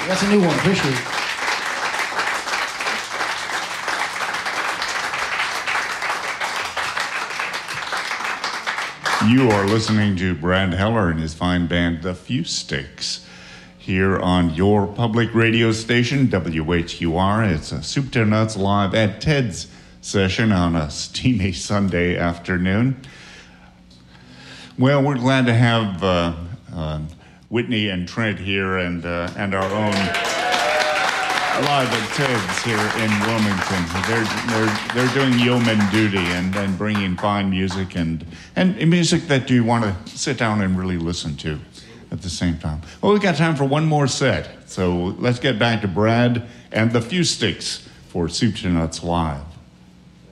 That's a new one. Appreciate it. You are listening to Brad Heller and his fine band, The Few Sticks, here on your public radio station, WHUR. It's a Soup to Nuts live at Ted's session on a steamy Sunday afternoon. Well, we're glad to have Whitney and Trent here and our own live at Ted's here in Wilmington. They're doing yeoman duty and bringing fine music and music that you want to sit down and really listen to at the same time. Well, we've got time for one more set, so let's get back to Brad and the Few Sticks for Soup to Nuts Live.